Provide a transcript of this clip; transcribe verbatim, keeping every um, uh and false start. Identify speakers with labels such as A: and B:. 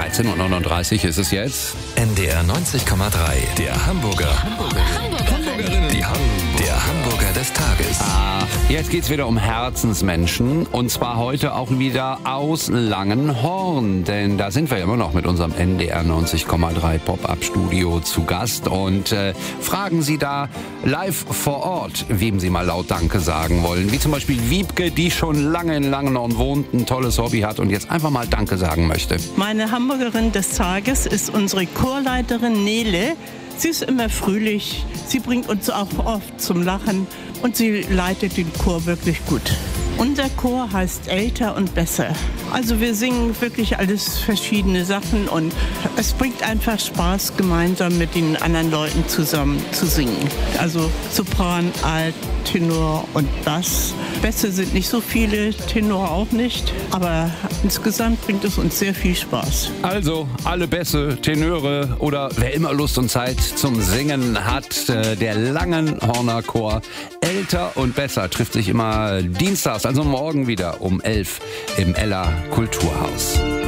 A: dreizehn Uhr neununddreißig ist es jetzt.
B: N D R neunzig Komma drei, der Hamburger. Hamburgerinnen. Die Ham der Hamburger des Tages.
A: Ah, jetzt geht's wieder um Herzensmenschen und zwar heute auch wieder aus Langenhorn, denn da sind wir immer noch mit unserem N D R neunzig Komma drei Pop-Up-Studio zu Gast und äh, fragen Sie da live vor Ort, wem Sie mal laut Danke sagen wollen, wie zum Beispiel Wiebke, die schon lange in Langenhorn wohnt, ein tolles Hobby hat und jetzt einfach mal Danke sagen möchte.
C: Meine Hamburgerin des Tages ist unsere Chorleiterin Nele. Sie ist immer fröhlich, sie bringt uns auch oft zum Lachen und sie leitet den Chor wirklich gut. Unser Chor heißt Älter und Besser. Also wir singen wirklich alles verschiedene Sachen und es bringt einfach Spaß, gemeinsam mit den anderen Leuten zusammen zu singen. Also Sopran, Alt, Tenor und Bass. Bässe sind nicht so viele, Tenor auch nicht, aber insgesamt bringt es uns sehr viel Spaß.
A: Also alle Bässe, Tenöre oder wer immer Lust und Zeit zum Singen hat, der Langenhorner Chor Älter und Besser trifft sich immer dienstags, also morgen wieder um elf im Ella Kulturhaus.